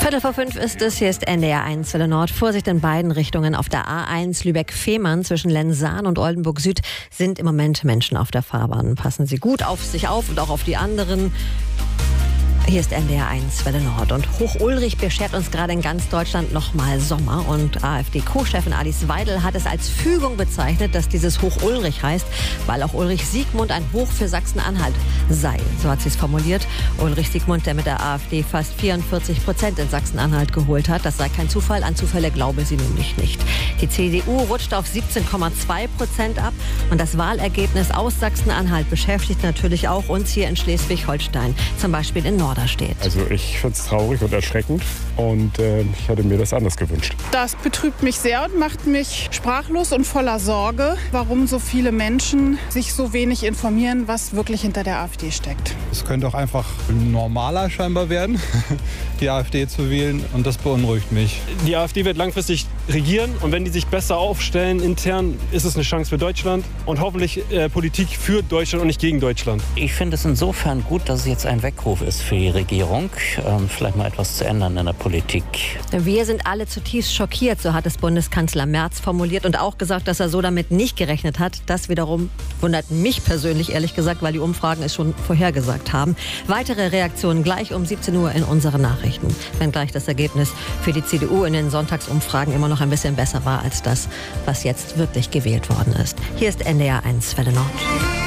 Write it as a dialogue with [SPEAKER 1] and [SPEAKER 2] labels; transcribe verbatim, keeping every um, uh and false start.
[SPEAKER 1] Viertel vor fünf ist es, hier ist N D R eins Welle Nord. Vorsicht in beiden Richtungen. Auf der A eins Lübeck-Fehmarn zwischen Lensahn und Oldenburg Süd sind im Moment Menschen auf der Fahrbahn. Passen Sie gut auf sich auf und auch auf die anderen. Hier ist N D R eins Welle Nord. Und Hoch-Ulrich beschert uns gerade in ganz Deutschland nochmal Sommer. Und AfD-Co-Chefin Alice Weidel hat es als Fügung bezeichnet, dass dieses Hoch-Ulrich heißt, weil auch Ulrich Siegmund ein Hoch für Sachsen-Anhalt sei. So hat sie es formuliert. Ulrich Siegmund, der mit der AfD fast vierundvierzig Prozent in Sachsen-Anhalt geholt hat. Das sei kein Zufall. An Zufälle glaube sie nämlich nicht. Die C D U rutscht auf siebzehn Komma zwei Prozent ab. Und das Wahlergebnis aus Sachsen-Anhalt beschäftigt natürlich auch uns hier in Schleswig-Holstein. Zum Beispiel in Nord. Steht.
[SPEAKER 2] Also ich finde es traurig und erschreckend und äh, ich hätte mir das anders gewünscht.
[SPEAKER 3] Das betrübt mich sehr und macht mich sprachlos und voller Sorge, warum so viele Menschen sich so wenig informieren, was wirklich hinter der AfD steckt.
[SPEAKER 4] Es könnte auch einfach normaler scheinbar werden, die AfD zu wählen, und das beunruhigt mich.
[SPEAKER 5] Die AfD wird langfristig regieren und wenn die sich besser aufstellen intern, ist es eine Chance für Deutschland und hoffentlich äh, Politik für Deutschland und nicht gegen Deutschland.
[SPEAKER 6] Ich finde es insofern gut, dass es jetzt ein Weckruf ist für die Regierung, ähm, vielleicht mal etwas zu ändern in der Politik.
[SPEAKER 1] Wir sind alle zutiefst schockiert, so hat es Bundeskanzler Merz formuliert und auch gesagt, dass er so damit nicht gerechnet hat. Das wiederum wundert mich persönlich, ehrlich gesagt, weil die Umfragen es schon vorhergesagt haben. Weitere Reaktionen gleich um siebzehn Uhr in unseren Nachrichten. Wenn gleich das Ergebnis für die C D U in den Sonntagsumfragen immer noch ein bisschen besser war als das, was jetzt wirklich gewählt worden ist. Hier ist N D R eins Welle Nord.